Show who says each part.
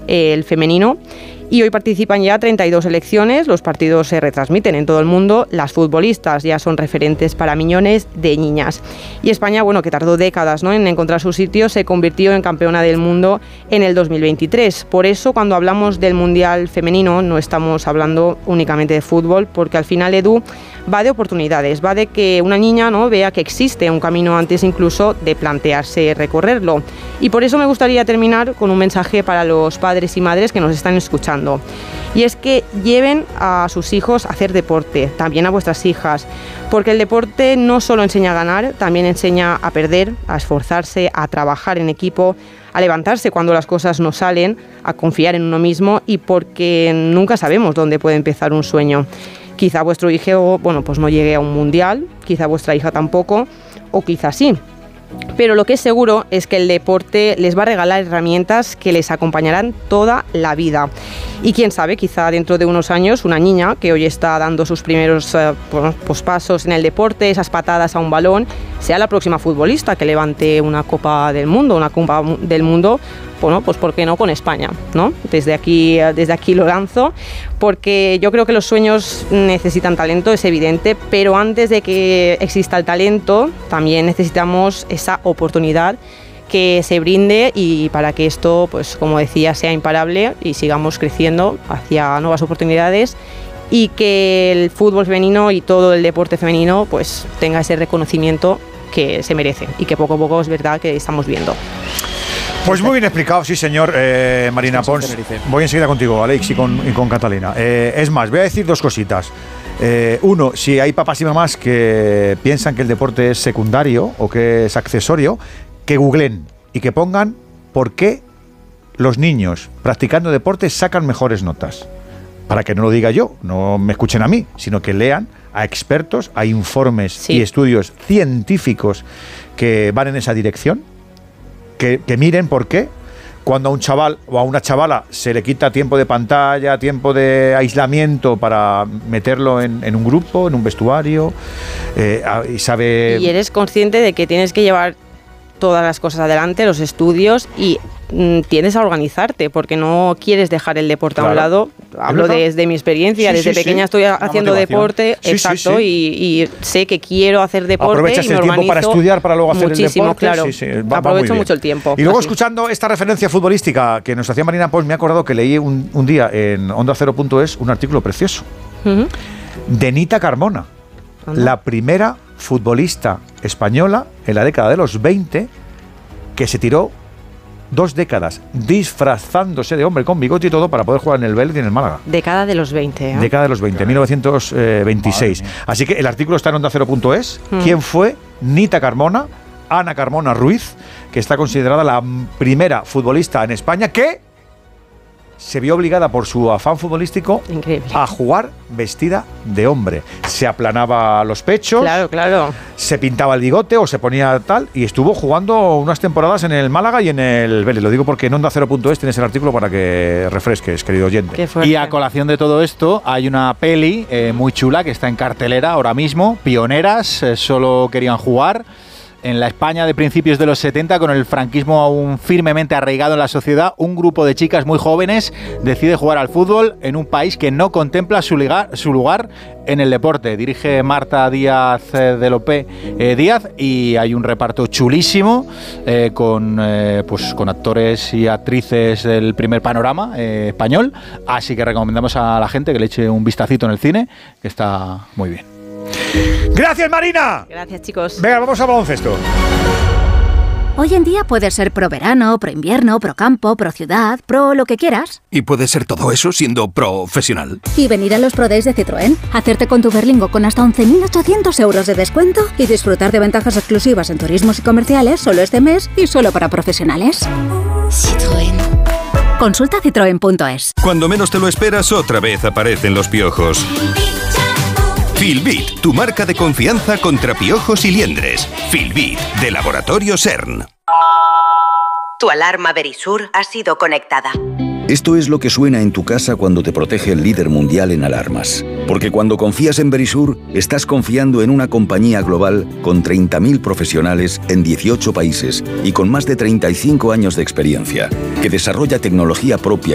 Speaker 1: el femenino. Y hoy participan ya 32 selecciones, los partidos se retransmiten en todo el mundo, las futbolistas ya son referentes para millones de niñas. Y España, bueno, que tardó décadas, ¿no?, en encontrar su sitio, se convirtió en campeona del mundo en el 2023. Por eso, cuando hablamos del Mundial Femenino, no estamos hablando únicamente de fútbol, porque al final, Edu, va de oportunidades, va de que una niña, ¿no?, vea que existe un camino antes incluso de plantearse recorrerlo. Y por eso me gustaría terminar con un mensaje para los padres y madres que nos están escuchando. Y es que lleven a sus hijos a hacer deporte, también a vuestras hijas, porque el deporte no solo enseña a ganar, también enseña a perder, a esforzarse, a trabajar en equipo, a levantarse cuando las cosas no salen, a confiar en uno mismo, y porque nunca sabemos dónde puede empezar un sueño. Quizá vuestro hijo, bueno, pues no llegue a un mundial, quizá vuestra hija tampoco, o quizá sí. Pero lo que es seguro es que el deporte les va a regalar herramientas que les acompañarán toda la vida. Y quién sabe, quizá dentro de unos años una niña que hoy está dando sus primeros pasos en el deporte, esas patadas a un balón, sea la próxima futbolista que levante una Copa del Mundo, bueno, pues ¿por qué no con España?, ¿no? Desde aquí lo lanzo, porque yo creo que los sueños necesitan talento, es evidente, pero antes de que exista el talento, también necesitamos esa oportunidad que se brinde, y para que esto, pues como decía, sea imparable y sigamos creciendo hacia nuevas oportunidades, y que el fútbol femenino y todo el deporte femenino pues tenga ese reconocimiento que se merece, y que poco a poco es verdad que estamos viendo.
Speaker 2: Pues muy bien explicado, sí señor, Marina Pons. Voy enseguida contigo, Alex, y con Catalina. Es más, voy a decir dos cositas. Uno, si hay papás y mamás que piensan que el deporte es secundario o que es accesorio, que googlen y que pongan por qué los niños practicando deporte sacan mejores notas. Para que no lo diga yo, no me escuchen a mí, sino que lean a expertos, a informes y estudios científicos que van en esa dirección. Que miren por qué cuando a un chaval o a una chavala se le quita tiempo de pantalla, tiempo de aislamiento para meterlo en un grupo, en un vestuario, y sabe... Y
Speaker 1: eres consciente de que tienes que llevar todas las cosas adelante, los estudios, y tienes a organizarte, porque no quieres dejar el deporte a un lado. Hablo desde mi experiencia, desde pequeña estoy haciendo deporte, exacto. Y sé que quiero hacer deporte.
Speaker 2: Aprovechas
Speaker 1: y me
Speaker 2: el tiempo para estudiar, para luego hacer
Speaker 1: muchísimo,
Speaker 2: el deporte.
Speaker 1: Claro. Aprovecho mucho el tiempo.
Speaker 2: Y luego, escuchando esta referencia futbolística que nos hacía Marina Pons, me he acordado que leí un día en OndaCero.es un artículo precioso de Nita Carmona, la primera futbolista española en la década de los 20 que se tiró 2 décadas disfrazándose de hombre con bigote y todo para poder jugar en el Vélez y en el Málaga.
Speaker 1: Década de los 20, ¿eh?
Speaker 2: Década de los 20, 1926. Así que el artículo está en OndaCero.es. ¿Quién fue Nita Carmona? Ana Carmona Ruiz, que está considerada la primera futbolista en España que se vio obligada por su afán futbolístico a jugar vestida de hombre. Se aplanaba los pechos,
Speaker 1: claro.
Speaker 2: Se pintaba el bigote o se ponía tal, y estuvo jugando unas temporadas en el Málaga y en el Vélez. Lo digo porque en OndaCero.es tienes el artículo para que refresques, querido oyente.
Speaker 3: Y a colación de todo esto, hay una peli muy chula que está en cartelera ahora mismo, Pioneras, solo querían jugar. En la España de principios de los 70, con el franquismo aún firmemente arraigado en la sociedad, un grupo de chicas muy jóvenes decide jugar al fútbol en un país que no contempla su lugar en el deporte. Dirige Marta Díaz de Lopé Díaz, y hay un reparto chulísimo con actores y actrices del primer panorama español. Así que recomendamos a la gente que le eche un vistacito en el cine, que está muy bien.
Speaker 2: ¡Gracias, Marina!
Speaker 1: Gracias, chicos.
Speaker 2: Venga, vamos a baloncesto.
Speaker 4: Hoy en día puedes ser pro verano, pro invierno, pro campo, pro ciudad, pro lo que quieras.
Speaker 5: Y puedes ser todo eso siendo profesional.
Speaker 4: Y venir a los Pro Days de Citroën, hacerte con tu Berlingo con hasta 11.800 euros de descuento y disfrutar de ventajas exclusivas en turismos y comerciales solo este mes y solo para profesionales.
Speaker 6: Citroën.
Speaker 4: Consulta citroen.es.
Speaker 5: Cuando menos te lo esperas, otra vez aparecen los piojos. Filbit, tu marca de confianza contra piojos y liendres. Filbit, de Laboratorio CERN.
Speaker 7: Tu alarma Verisur ha sido conectada.
Speaker 8: Esto es lo que suena en tu casa cuando te protege el líder mundial en alarmas. Porque cuando confías en Verisur, estás confiando en una compañía global con 30.000 profesionales en 18 países y con más de 35 años de experiencia, que desarrolla tecnología propia